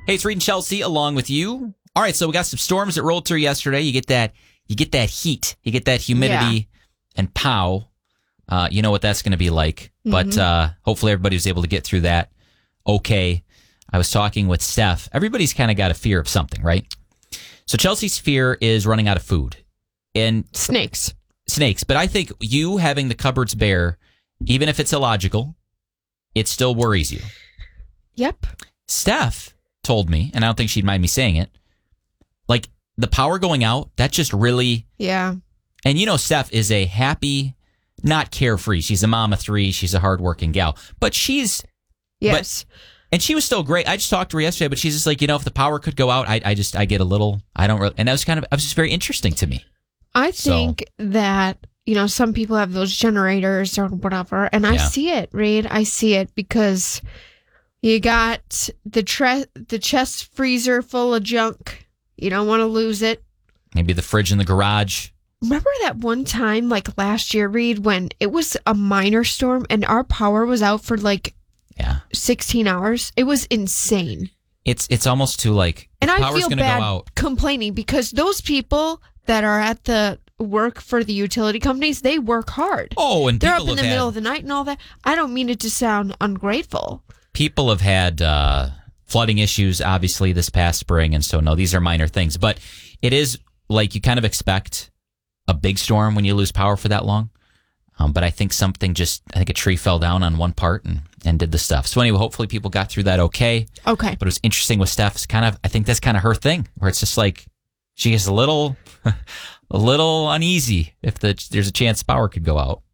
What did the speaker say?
Hey, it's Reed and Chelsea along with you. All right, so we got some storms that rolled through yesterday. You get that heat, you get that humidity, and pow. You know what that's going to be like. But hopefully everybody was able to get through that okay. I was talking with Steph. Everybody's kind of got a fear of something, right? So Chelsea's fear is running out of food. And Snakes. But I think you having the cupboards bare, even if it's illogical, it still worries you. Yep. Steph told me, and I don't think she'd mind me saying it, like the power going out, that just really... Yeah. And you know Steph is a happy, not carefree. She's a mom of three. She's a hardworking gal. But she's... Yes. And she was still great. I just talked to her yesterday, but she's just like, if the power could go out, I get a little... I don't really... And that was just very interesting to me. I think that, some people have those generators or whatever, and I see it, Reed. I see it because you got the chest freezer full of junk. You don't want to lose it. Maybe the fridge in the garage. Remember that one time, like last year, Reed, when it was a minor storm and our power was out for 16 hours? It was insane. It's almost too and I feel go bad out. Complaining because those people that are at the work for the utility companies, they work hard. Oh, and they're up in the middle of the night and all that. I don't mean it to sound ungrateful. People have had flooding issues, obviously, this past spring, and so no, these are minor things. But it is like you kind of expect a big storm when you lose power for that long. But I think a tree fell down on one part and did the stuff. So anyway, hopefully people got through that okay. Okay. But it was interesting with Steph. I think that's kind of her thing, where it's just like she gets a little uneasy if there's a chance power could go out.